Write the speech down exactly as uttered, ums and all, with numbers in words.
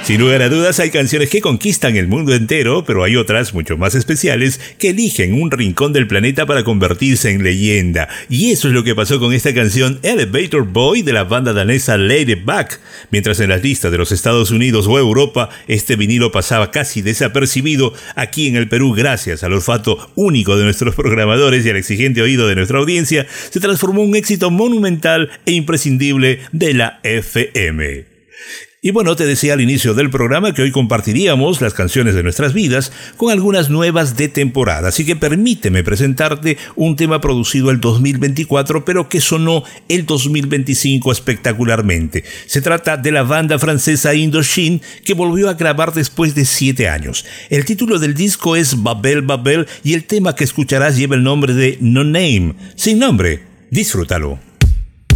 Sin lugar a dudas, hay canciones que conquistan el mundo entero, pero hay otras, mucho más especiales, que eligen un rincón del planeta para convertirse en leyenda. Y eso es lo que pasó con esta canción Elevator Boy de la banda danesa Ladyback. Mientras en las listas de los Estados Unidos o Europa, este vinilo pasaba casi desapercibido, aquí en el Perú, gracias al olfato único de nuestros programadores y al exigente oído de nuestra audiencia, se transformó en un éxito monumental e imprescindible de la F M. Y bueno, te decía al inicio del programa que hoy compartiríamos las canciones de nuestras vidas con algunas nuevas de temporada, así que permíteme presentarte un tema producido el dos mil veinticuatro, pero que sonó el dos mil veinticinco espectacularmente. Se trata de la banda francesa Indochine, que volvió a grabar después de siete años. El título del disco es Babel Babel y el tema que escucharás lleva el nombre de No Name, sin nombre. Disfrútalo.